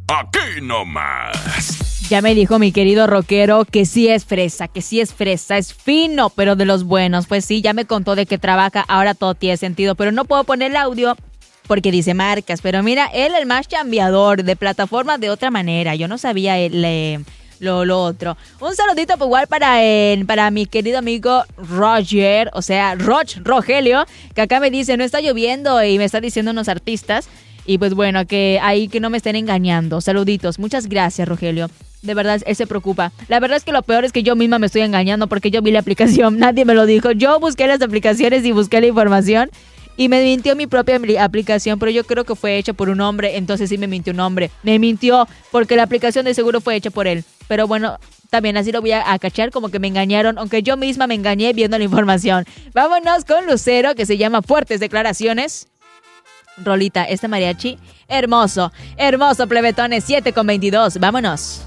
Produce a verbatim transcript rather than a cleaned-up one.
aquí nomás. Ya me dijo mi querido rockero que sí es fresa, que sí es fresa, es fino, pero de los buenos. Pues sí, ya me contó de que trabaja, ahora todo tiene sentido, pero no puedo poner el audio porque dice marcas. Pero mira, él el más chambeador de plataforma de otra manera. Yo no sabía él, eh, lo, lo otro. Un saludito pues, igual para, eh, para mi querido amigo Roger, o sea, Roch, Rogelio, que acá me dice, no está lloviendo y me está diciendo unos artistas. Y pues bueno, que ahí que no me estén engañando. Saluditos. Muchas gracias, Rogelio. De verdad, él se preocupa. La verdad es que lo peor es que yo misma me estoy engañando porque yo vi la aplicación. Nadie me lo dijo. Yo busqué las aplicaciones y busqué la información. Y me mintió mi propia aplicación. Pero yo creo que fue hecha por un hombre. Entonces sí me mintió un hombre. Me mintió porque la aplicación de seguro fue hecha por él. Pero bueno, también así lo voy a, a cachar como que me engañaron. Aunque yo misma me engañé viendo la información. Vámonos con Lucero, que se llama Fuertes Declaraciones. Rolita, este mariachi, hermoso, hermoso, plebetones, siete con veintidós, vámonos.